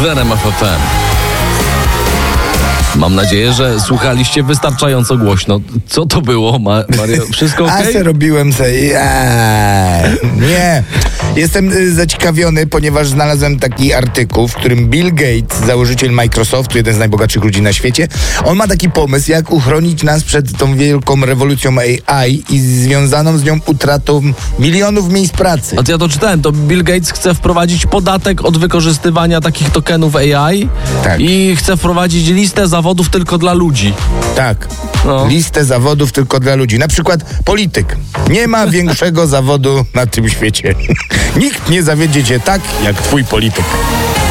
w RMF FM. Mam nadzieję, że słuchaliście wystarczająco głośno. Co to było, Mario? Wszystko okej? A se robiłem sobie. Nie. Jestem zaciekawiony, ponieważ znalazłem taki artykuł, w którym Bill Gates, założyciel Microsoftu, jeden z najbogatszych ludzi na świecie, on ma taki pomysł, jak uchronić nas przed tą wielką rewolucją AI i związaną z nią utratą milionów miejsc pracy. A to ja to czytałem, to Bill Gates chce wprowadzić podatek od wykorzystywania takich tokenów AI Tak. i chce wprowadzić listę zawodów tylko dla ludzi. Tak. No. Listę zawodów tylko dla ludzi. Na przykład polityk. Nie ma większego zawodu na tym świecie. Nikt nie zawiedzie cię tak, jak twój polityk.